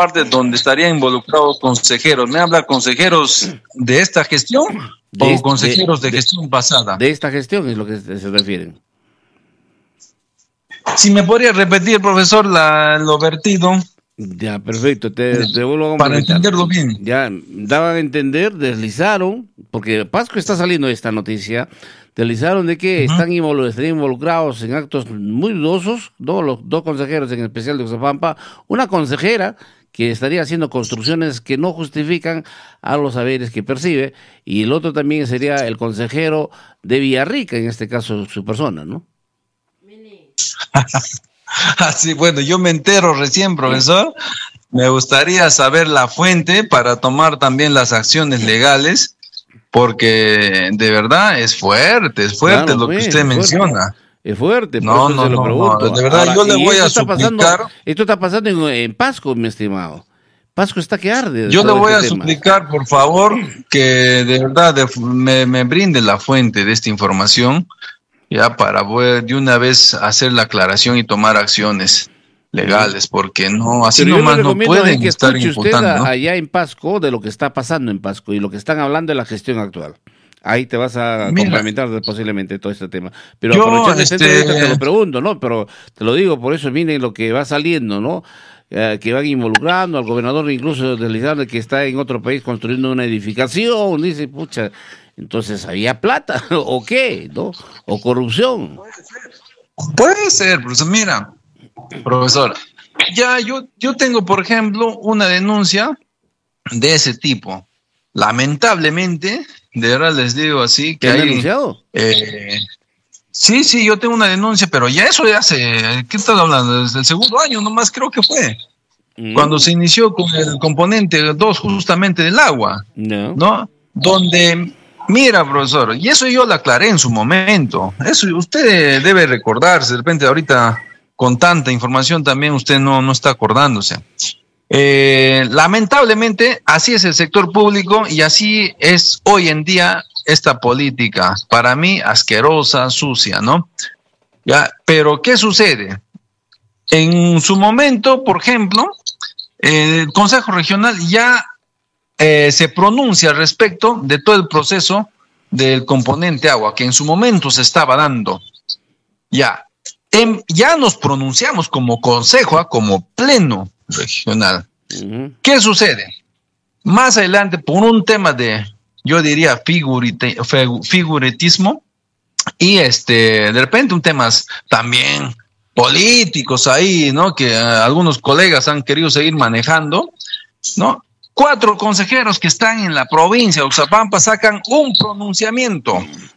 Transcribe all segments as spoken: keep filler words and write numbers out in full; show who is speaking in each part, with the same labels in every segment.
Speaker 1: parte donde estarían involucrados consejeros. ¿Me habla consejeros de esta gestión de o este, consejeros de, de gestión pasada?
Speaker 2: De esta gestión es lo que se refieren.
Speaker 1: Si me podría repetir, profesor, la, lo vertido.
Speaker 2: Ya, perfecto, te, te vuelvo a
Speaker 1: para entenderlo bien.
Speaker 2: Ya, daban a entender, deslizaron, porque Pasco está saliendo esta noticia, deslizaron de que uh-huh. están involu- estarían involucrados en actos muy dudosos, ¿no? Los dos consejeros, en especial de Oxapampa, una consejera que estaría haciendo construcciones que no justifican a los saberes que percibe, y el otro también sería el consejero de Villarrica, en este caso su persona, ¿no?
Speaker 1: Así, bueno, yo me entero recién, profesor. Me gustaría saber la fuente para tomar también las acciones legales, porque de verdad es fuerte, es fuerte claro, lo que usted es menciona.
Speaker 2: Fuerte. Es fuerte, por
Speaker 1: no,
Speaker 2: eso
Speaker 1: no,
Speaker 2: se lo
Speaker 1: no,
Speaker 2: pregunto.
Speaker 1: no, de verdad Ahora, yo le voy a suplicar.
Speaker 2: Pasando, esto está pasando en, en Pasco, mi estimado. Pasco está que arde.
Speaker 1: Yo le voy este a tema. suplicar, por favor, que de verdad de, me, me brinde la fuente de esta información, ya para de una vez hacer la aclaración y tomar acciones legales, porque no, así
Speaker 2: Pero
Speaker 1: nomás no pueden
Speaker 2: que
Speaker 1: estar
Speaker 2: imputando.
Speaker 1: Usted ¿no?
Speaker 2: allá en Pasco de lo que está pasando en Pasco y lo que están hablando de la gestión actual. Ahí te vas a Mira, complementar posiblemente todo este tema. Pero
Speaker 1: yo,
Speaker 2: aprovechando este
Speaker 1: este...
Speaker 2: te lo pregunto, ¿no? Pero te lo digo, por eso miren lo que va saliendo, ¿no? Eh, que van involucrando al gobernador, incluso deslizando que está en otro país construyendo una edificación, dice, pucha, entonces había plata, o qué, ¿no? O corrupción.
Speaker 1: Puede ser, Puede ser profesor. Mira, profesor, ya yo, yo tengo, por ejemplo, una denuncia de ese tipo. Lamentablemente, de verdad les digo así, que
Speaker 2: ¿Te han
Speaker 1: hay,
Speaker 2: denunciado?
Speaker 1: Eh, sí, sí, yo tengo una denuncia, pero ya eso ya hace, ¿qué estás hablando? Desde el segundo año nomás creo que fue. Mm. Cuando se inició con el componente dos justamente del agua,
Speaker 2: no.
Speaker 1: ¿no? Donde, mira, profesor, y eso yo lo aclaré en su momento, eso usted debe recordarse, de repente ahorita con tanta información también usted no, no está acordándose. Eh, lamentablemente, así es el sector público y así es hoy en día esta política, para mí asquerosa, sucia, ¿no? Ya, pero ¿qué sucede? En su momento, por ejemplo, eh, el Consejo Regional ya eh, se pronuncia al respecto de todo el proceso del componente agua, que en su momento se estaba dando. Ya, en, ya nos pronunciamos como Consejo, como Pleno Regional. Uh-huh. ¿Qué sucede? Más adelante, por un tema de, yo diría, figurite, figuretismo, y este, de repente un temas también políticos ahí, ¿no? Que uh, algunos colegas han querido seguir manejando, ¿no? Cuatro consejeros que están en la provincia de Oxapampa sacan un pronunciamiento.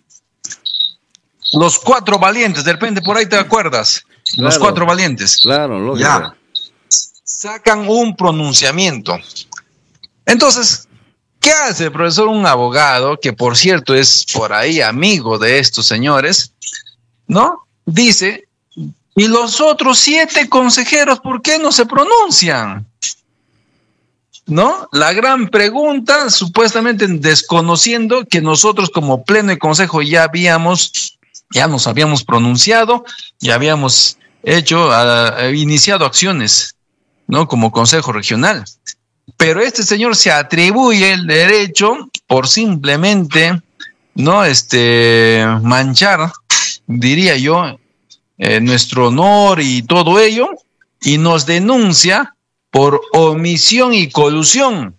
Speaker 1: Los cuatro valientes, de repente por ahí te acuerdas, claro, los cuatro valientes.
Speaker 2: Claro, lo
Speaker 1: ya. Sacan un pronunciamiento. Entonces, ¿qué hace el profesor? Un abogado, que por cierto es por ahí amigo de estos señores, ¿no? Dice, ¿y los otros siete consejeros por qué no se pronuncian? ¿No? La gran pregunta, supuestamente desconociendo que nosotros como Pleno y Consejo ya habíamos, ya nos habíamos pronunciado, ya habíamos hecho, uh, iniciado acciones, ¿no? Como Consejo Regional. Pero este señor se atribuye el derecho por simplemente, ¿no? Este, manchar, diría yo, eh, nuestro honor y todo ello, y nos denuncia por omisión y colusión.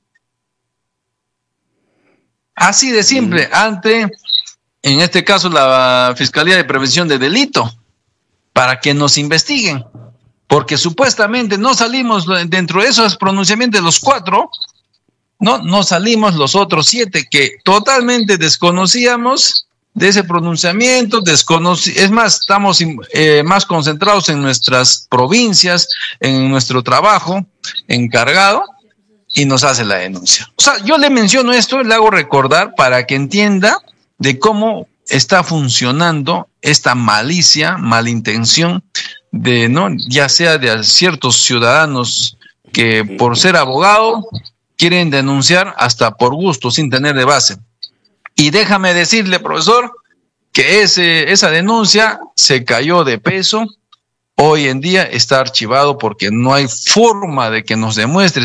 Speaker 1: Así de simple, ante, en este caso, la Fiscalía de Prevención de Delito, para que nos investiguen. Porque supuestamente no salimos dentro de esos pronunciamientos de los cuatro, no, no salimos los otros siete que totalmente desconocíamos de ese pronunciamiento, desconoci- es más, estamos eh, más concentrados en nuestras provincias, en nuestro trabajo encargado, y nos hace la denuncia. O sea, yo le menciono esto, le hago recordar para que entienda de cómo está funcionando esta malicia, malintención, de, ¿no? Ya sea de ciertos ciudadanos que por ser abogado quieren denunciar hasta por gusto, sin tener de base. Y déjame decirle, profesor, que ese, esa denuncia se cayó de peso. Hoy en día está archivado porque no hay forma de que nos demuestre